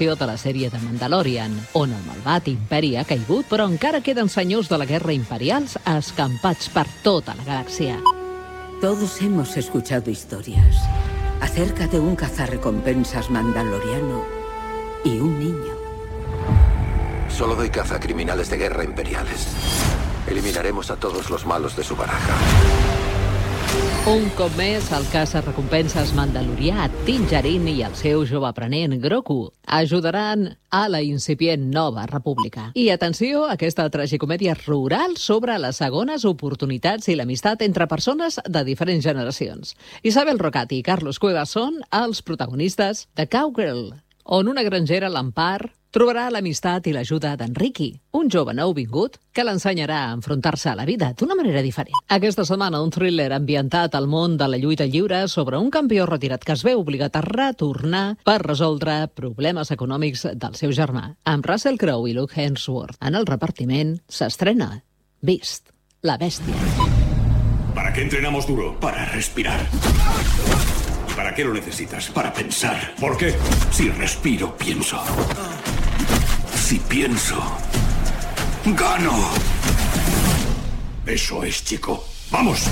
de la sèrie de Mandalorian, on el malvat imperi ha caigut, però encara queden senyors de la guerra imperials escampats per tota la galàxia. Todos hemos escuchado historias acerca de un cazarrecompensas mandaloriano y un niño. Solo doy caza a criminales de guerra imperiales. Eliminaremos a todos los malos de su baraja. Un cop més, el caça-recompenses mandalorià Din Djarin i el seu jove aprenent Grogu ajudaran a la incipient nova república. I atenció a aquesta tragicomèdia rural sobre les segones oportunitats i l'amistat entre persones de diferents generacions. Isabel Rocati i Carlos Cuevas són els protagonistes de Cowgirl, on una grangera, l'Empar, trobarà l'amistat i l'ajuda d'Enriqui, un jove nouvingut que l'ensenyarà a enfrontar-se a la vida d'una manera diferent. Aquesta setmana, un thriller ambientat al món de la lluita lliure sobre un campió retirat que es veu obligat a retornar per resoldre problemes econòmics del seu germà. Amb Russell Crowe i Luke Hemsworth en el repartiment, s'estrena Beast, la bèstia. ¿Para qué entrenamos duro? Para respirar. ¿Y para qué lo necesitas? Para pensar. ¿Por qué? Si respiro, pienso. Si pienso, gano. Eso es, chico. ¡Vamos!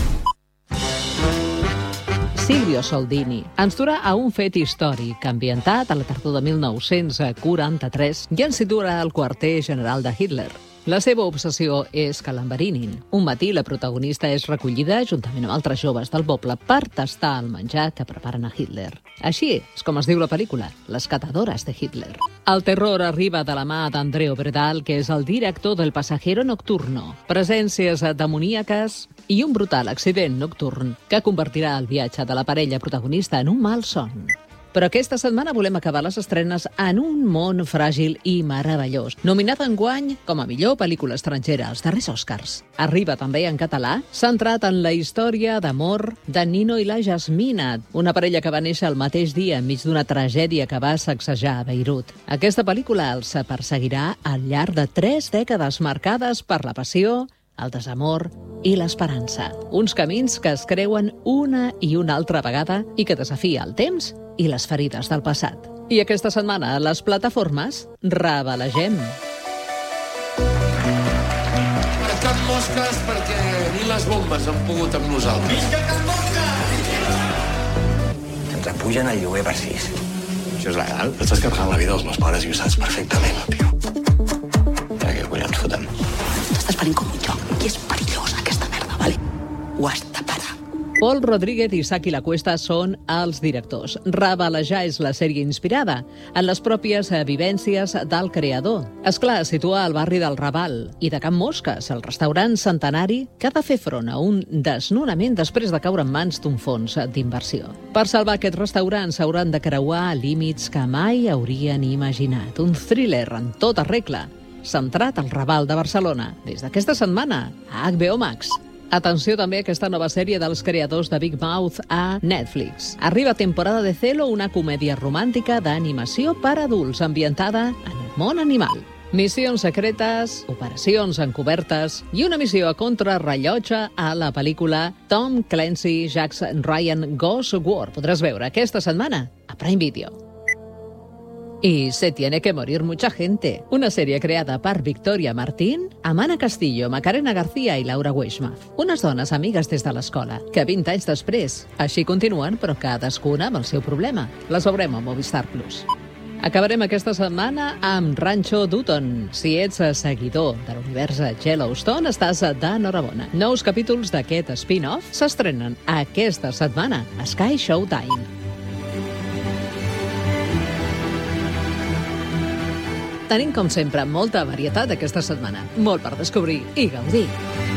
Silvio Soldini ens durà a un fet històric ambientat a la tardor de 1943 i ens situa al quarter general de Hitler. La seva obsessió és que l'enverinin. Un matí la protagonista és recollida juntament amb altres joves del poble per tastar el menjar que preparen a Hitler. Així és com es diu la pel·lícula, Les catadores de Hitler. El terror arriba de la mà d'Andreo Bredal, que és el director del Pasajero Nocturno. Presències demoníaques i un brutal accident nocturn que convertirà el viatge de la parella protagonista en un malson. Però aquesta setmana volem acabar les estrenes en un món fràgil i meravellós. Nominada enguany com a millor pel·lícula estrangera als darrers Oscars. Arriba també en català, centrat en la història d'amor de Nino i la Jasmina, una parella que va néixer el mateix dia enmig d'una tragèdia que va sacsejar a Beirut. Aquesta pel·lícula els perseguirà al llarg de 3 dècades marcades per la passió, el desamor i l'esperança. Uns camins que es creuen una i una altra vegada i que desafia el temps i les ferides del passat. I aquesta setmana a les plataformes revelegem. Cap mosques perquè ni les bombes han pogut amb nosaltres. Visca Cap Mosca! Ens apugen el lloguer per 6. Això és legal? Estàs carregant la vida dels meus pares i ho saps perfectament, tio. Ja que collons fotem. T'estàs venint com un joc i és perillosa aquesta merda, vale? Ho has de parar. Pol Rodríguez i Saki La Cuesta són els directors. Revelejar és la sèrie inspirada en les pròpies vivències del creador. Esclar, es situa al barri del Raval i de Can Mosques, el restaurant centenari que ha de fer front a un desnonament després de caure en mans d'un fons d'inversió. Per salvar aquest restaurant s'hauran de creuar límits que mai haurien imaginat. Un thriller en tota regla, centrat al Raval de Barcelona. Des d'aquesta setmana a HBO Max. Atenció també a aquesta nova sèrie dels creadors de Big Mouth a Netflix. Arriba Temporada de Celo, una comèdia romàntica d'animació per adults ambientada en el món animal. Missions secretes, operacions encobertes i una missió a contrarrellotge a la pel·lícula Tom Clancy Jack Ryan Ghost War. Podràs veure aquesta setmana a Prime Video. Y Se tiene que morir mucha gente, una sèrie creada per Victoria Martín, Amana Castillo, Macarena García i Laura Weishmaff. Unes dones amigues des de l'escola, que 20 anys després, així continuen, però cadascuna amb el seu problema. Les veurem a Movistar Plus. Acabarem aquesta setmana amb Rancho Dutton. Si ets seguidor de l'univers Yellowstone, estàs d'enhorabona. Nous capítols d'aquest spin-off s'estrenen aquesta setmana a Sky Showtime. Tenim, com sempre, molta varietat aquesta setmana. Molt per descobrir i gaudir.